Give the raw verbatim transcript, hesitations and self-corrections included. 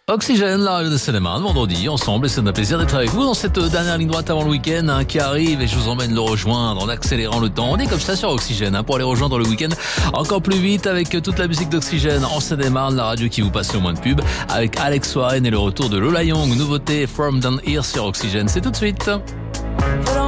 Oxygène, la radio de cinéma, vendredi, ensemble, et c'est un plaisir d'être avec vous dans cette dernière ligne droite avant le week-end hein, qui arrive, et je vous emmène le rejoindre en accélérant le temps. On est comme ça sur Oxygène hein, pour aller rejoindre le week-end encore plus vite avec toute la musique d'Oxygène en Seine-et-Marne, la radio qui vous passe au moins de pub, avec Alex Warren et le retour de Lola Young, nouveauté From Down Here sur Oxygène. C'est tout de suite.